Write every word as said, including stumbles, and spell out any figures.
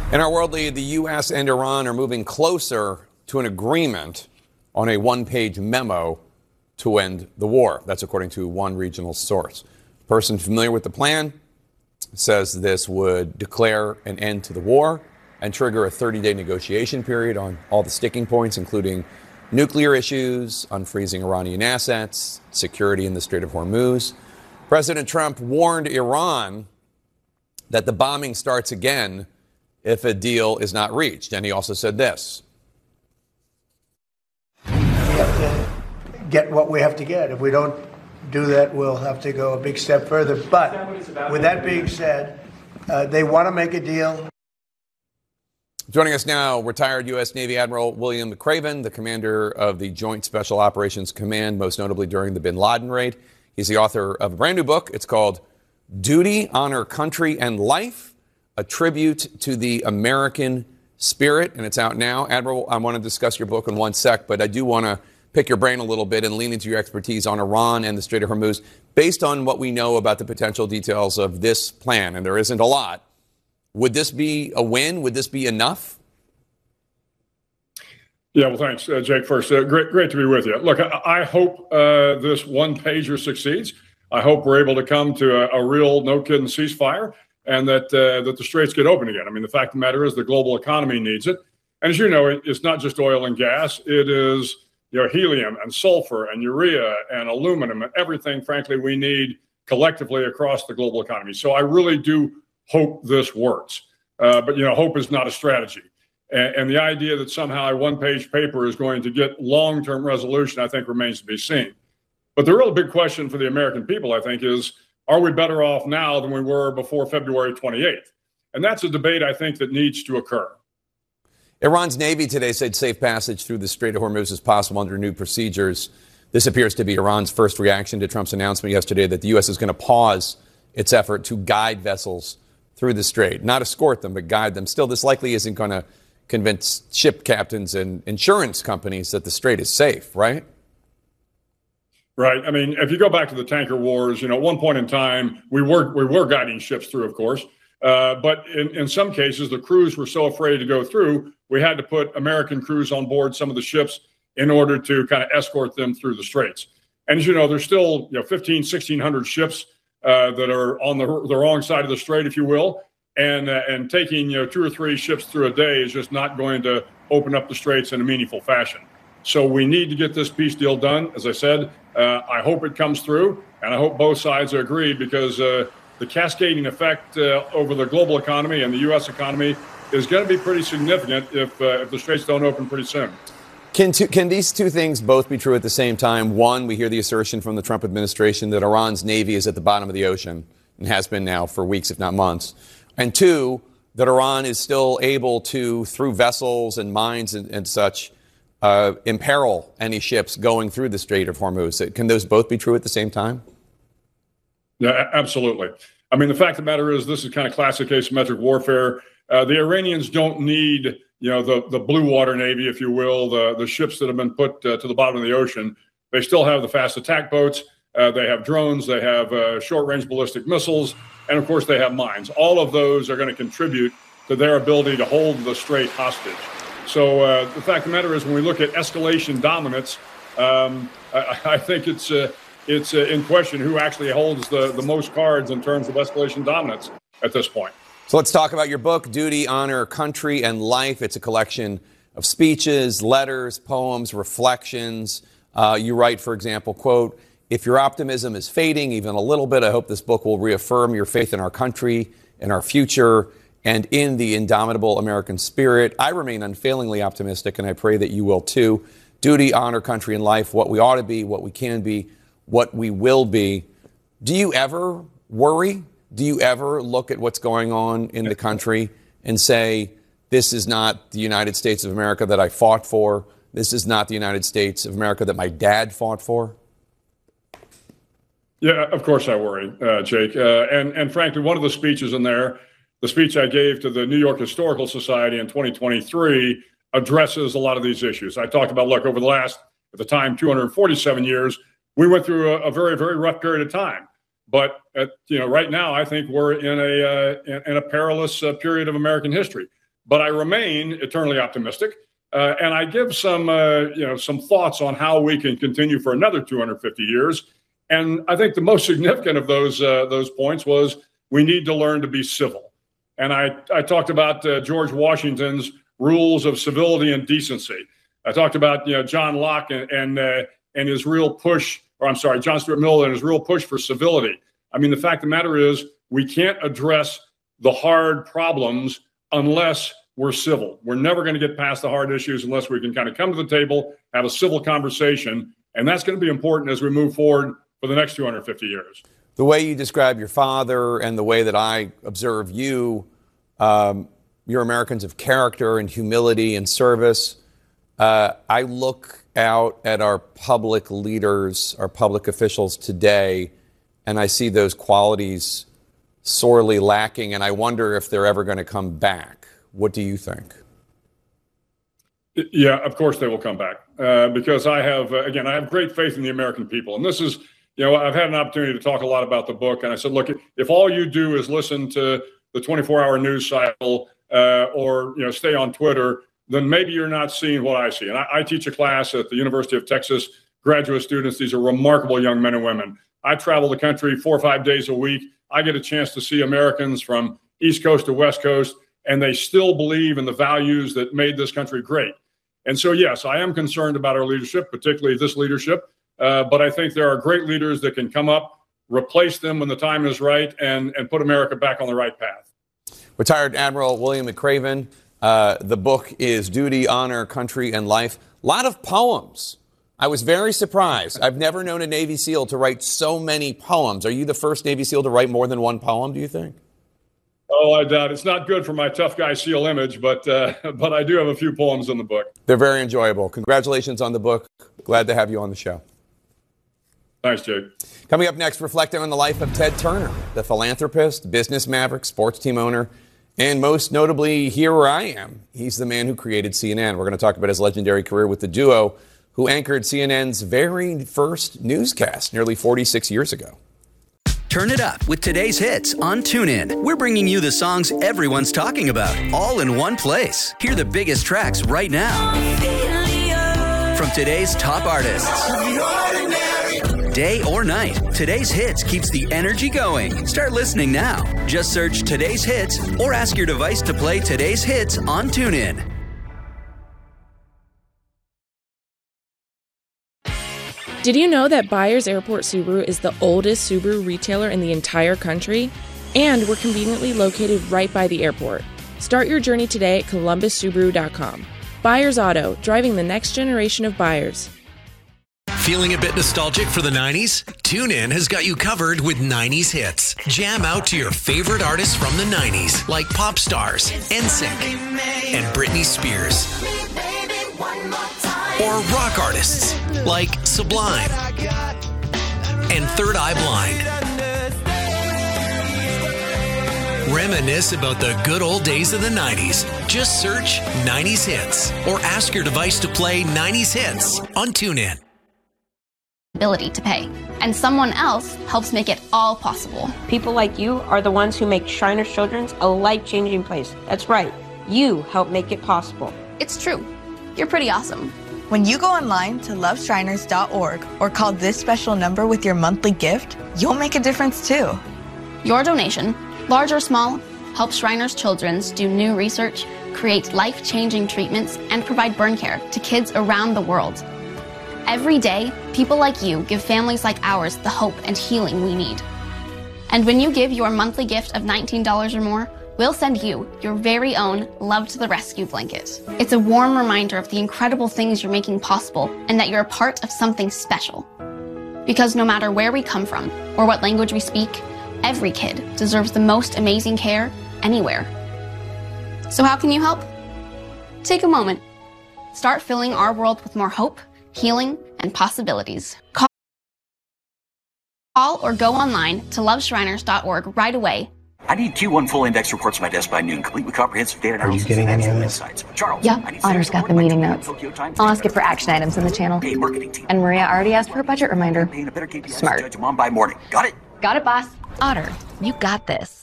In our world lead, the U S and Iran are moving closer to an agreement on a one-page memo to end the war. That's according to one regional source. A person familiar with the plan says this would declare an end to the war and trigger a thirty-day negotiation period on all the sticking points, including nuclear issues, unfreezing Iranian assets, security in the Strait of Hormuz. President Trump warned Iran that the bombing starts again if a deal is not reached. And he also said this. We have to get what we have to get. If we don't do that, we'll have to go a big step further. But with that being said, uh, they want to make a deal. Joining us now, retired U S Navy Admiral William McRaven, the commander of the Joint Special Operations Command, most notably during the bin Laden raid. He's the author of a brand new book. It's called Duty, Honor, Country, and Life, a tribute to the American spirit, and it's out now. Admiral, I want to discuss your book in one sec, but I do want to pick your brain a little bit and lean into your expertise on Iran and the Strait of Hormuz. Based on what we know about the potential details of this plan, and there isn't a lot, would this be a win? Would this be enough? Yeah, well, thanks, uh, Jake. First, uh, great, great to be with you. Look, I, I hope uh, this one-pager succeeds. I hope we're able to come to a, a real, no-kidding ceasefire, and that uh, that the straits get open again. I mean, the fact of the matter is the global economy needs it. And as you know, it, it's not just oil and gas. It is, you know, helium and sulfur and urea and aluminum and everything, frankly, we need collectively across the global economy. So I really do hope this works. Uh, but, you know, hope is not a strategy. And, and the idea that somehow a one-page paper is going to get long-term resolution, I think, remains to be seen. But the real big question for the American people, I think, is, are we better off now than we were before February twenty-eighth? And that's a debate, I think, that needs to occur. Iran's Navy today said safe passage through the Strait of Hormuz is possible under new procedures. This appears to be Iran's first reaction to Trump's announcement yesterday that the U S is going to pause its effort to guide vessels through the strait, not escort them, but guide them. Still, this likely isn't going to convince ship captains and insurance companies that the strait is safe, right? Right. I mean, if you go back to the tanker wars, you know, at one point in time, we were we were guiding ships through, of course. Uh, but in, in some cases, the crews were so afraid to go through, we had to put American crews on board some of the ships in order to kind of escort them through the straits. And as you know, there's still, you know, fifteen, sixteen hundred ships uh, that are on the, the wrong side of the strait, if you will. And, uh, and taking, you know, two or three ships through a day is just not going to open up the straits in a meaningful fashion. So we need to get this peace deal done. As I said, uh, I hope it comes through, and I hope both sides agree, because uh, the cascading effect uh, over the global economy and the U S economy is going to be pretty significant if, uh, if the straits don't open pretty soon. Can, two, can these two things both be true at the same time? One, we hear the assertion from the Trump administration that Iran's Navy is at the bottom of the ocean and has been now for weeks, if not months. And two, that Iran is still able to, through vessels and mines and, and such, uh, imperil any ships going through the Strait of Hormuz. Can those both be true at the same time? Yeah, absolutely. I mean, the fact of the matter is this is kind of classic asymmetric warfare. Uh, the Iranians don't need, you know, the, the blue water Navy, if you will, the, the ships that have been put uh, to the bottom of the ocean. They still have the fast attack boats. Uh, they have drones. They have uh, short-range ballistic missiles. And, of course, they have mines. All of those are going to contribute to their ability to hold the strait hostage. So uh, the fact of the matter is, when we look at escalation dominance, um, I, I think it's uh, it's uh, in question who actually holds the, the most cards in terms of escalation dominance at this point. So let's talk about your book, Duty, Honor, Country, and Life. It's a collection of speeches, letters, poems, reflections. Uh, you write, for example, quote, "If your optimism is fading even a little bit, I hope this book will reaffirm your faith in our country, in our future, and in the indomitable American spirit. I remain unfailingly optimistic, and I pray that you will too. Duty, honor, country, and life, what we ought to be, what we can be, what we will be." Do you ever worry? Do you ever look at what's going on in the country and say, this is not the United States of America that I fought for. This is not the United States of America that my dad fought for? Yeah, of course I worry, uh, Jake. Uh, and, and frankly, one of the speeches in there, the speech I gave to the New York Historical Society in twenty twenty-three, addresses a lot of these issues. I talked about, look, over the last, at the time, two hundred forty-seven years, we went through a, a very, very rough period of time. But, at, you know, right now, I think we're in a, uh, in, in a perilous uh, period of American history. but I remain eternally optimistic. Uh, and I give some, uh, you know, some thoughts on how we can continue for another two hundred fifty years. And I think the most significant of those uh, those points was we need to learn to be civil. And I, I talked about uh, George Washington's rules of civility and decency. I talked about, you know, John Locke and and, uh, and his real push, or I'm sorry, John Stuart Mill and his real push for civility. I mean, the fact of the matter is we can't address the hard problems unless we're civil. We're never going to get past the hard issues unless we can kind of come to the table, have a civil conversation. And that's going to be important as we move forward for the next two hundred fifty years. The way you describe your father and the way that I observe you, um, you're Americans of character and humility and service. Uh, I look out at our public leaders, our public officials today, and I see those qualities sorely lacking, and I wonder if they're ever going to come back. What do you think? Yeah, of course they will come back uh, because I have, uh, again, I have great faith in the American people. And this is, you know, I've had an opportunity to talk a lot about the book. And I said, look, if all you do is listen to the twenty-four hour news cycle uh, or, you know, stay on Twitter, then maybe you're not seeing what I see. And I, I teach a class at the University of Texas, graduate students. These are remarkable young men and women. I travel the country four or five days a week. I get a chance to see Americans from East Coast to West Coast, and they still believe in the values that made this country great. And so, yes, I am concerned about our leadership, particularly this leadership. Uh, but I think there are great leaders that can come up, replace them when the time is right, and, and put America back on the right path. Retired Admiral William McRaven. Uh, the book is Duty, Honor, Country, and Life. A lot of poems. I was very surprised. I've never known a Navy SEAL to write so many poems. Are you the first Navy SEAL to write more than one poem, do you think? Oh, I doubt. It's not good for my tough guy SEAL image, but uh, but I do have a few poems in the book. They're very enjoyable. Congratulations on the book. Glad to have you on the show. Thanks, Jake. Coming up next, reflecting on the life of Ted Turner, the philanthropist, business maverick, sports team owner, and most notably, Here Where I Am. He's the man who created C N N. We're going to talk about his legendary career with the duo who anchored C N N's very first newscast nearly forty-six years ago. Turn it up with today's hits on TuneIn. We're bringing you the songs everyone's talking about, all in one place. Hear the biggest tracks right now from today's top artists. Day or night, today's hits keeps the energy going. Start listening now. Just search Today's Hits or ask your device to play today's hits on TuneIn. Did you know that Byers Airport Subaru is the oldest Subaru retailer in the entire country? And we're conveniently located right by the airport. Start your journey today at columbus subaru dot com. Byers Auto, driving the next generation of buyers. Feeling a bit nostalgic for the nineties? TuneIn has got you covered with nineties hits. Jam out to your favorite artists from the nineties, like Pop Stars, N Sync, and Britney Spears. Or rock artists like Sublime and Third Eye Blind. Reminisce about the good old days of the nineties. Just search nineties Hits or ask your device to play nineties Hits on TuneIn. Ability to pay, and someone else helps make it all possible. People like you are the ones who make Shriners Children's a life-changing place. That's right. You help make it possible. It's true. You're pretty awesome. When you go online to love shriners dot org or call this special number with your monthly gift, you'll make a difference too. Your donation, large or small, helps Shriners Children's do new research, create life-changing treatments, and provide burn care to kids around the world. Every day, people like you give families like ours the hope and healing we need. And when you give your monthly gift of nineteen dollars or more, we'll send you your very own Love to the Rescue blanket. It's a warm reminder of the incredible things you're making possible and that you're a part of something special. Because no matter where we come from or what language we speak, every kid deserves the most amazing care anywhere. So how can you help? Take a moment. Start filling our world with more hope, healing, and possibilities. Call or go online to love shriners dot org right away. I need Q one full index reports to my desk by noon, complete with comprehensive data analysis. Are you getting any of this? Charles, yeah, Otter's got the meeting notes. I'll ask it for action items in the channel. And Maria already asked for a budget reminder. Smart. Mom by morning. Got it? Got it, boss. Otter, you got this.